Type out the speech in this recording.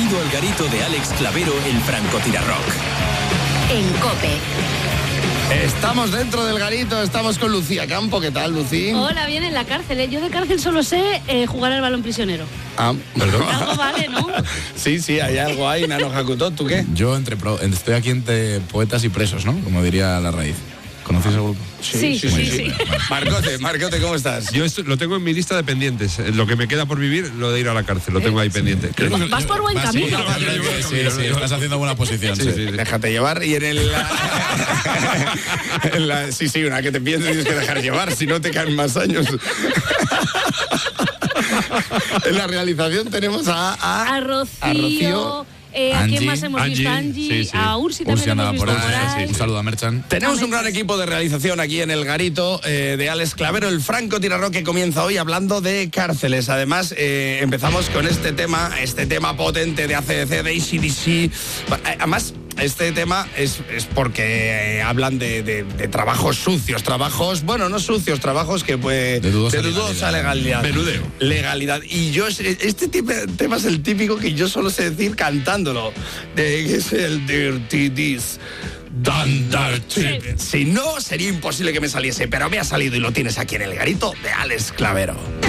Bienvenido al garito de Alex Clavero, el francotirarrock. En COPE. Estamos dentro del garito, estamos con Lucía Campo. ¿Qué tal, Lucí? Hola, bien en la cárcel, ¿eh? Yo de cárcel solo sé jugar al balón prisionero. Perdón. Algo vale, ¿no? Sí, hay algo ahí, Nano Hakuto. ¿Tú qué? Yo estoy aquí entre poetas y presos, ¿no? Como diría La Raíz. ¿Conocéis el grupo? Sí. Marcote, ¿cómo estás? Yo lo tengo en mi lista de pendientes. Lo que me queda por vivir, lo de ir a la cárcel, lo tengo ahí pendiente. Vas por buen camino. Sí, estás haciendo buena posición. Sí. Déjate llevar y en una que te piensas tienes que dejar llevar, si no te caen más años. En la realización tenemos a Rocío. ¿A quién más hemos visto? Angie. Sí. A Ursi también hemos visto por ahí. Un saludo a Merchan. Tenemos un gran equipo de realización aquí en el garito de Alex Clavero, el francotirarrock, que comienza hoy hablando de cárceles. Además, empezamos con este tema potente de AC/DC, de AC/DC. Además, este tema es porque hablan de trabajos sucios, trabajos que de dudosa legalidad. Menudeo. Legalidad. Y yo, este tema es el típico que yo solo sé decir cantándolo. Que es el Dirty This. Si no, sería imposible que me saliese, pero me ha salido y lo tienes aquí en el garito de Alex Clavero.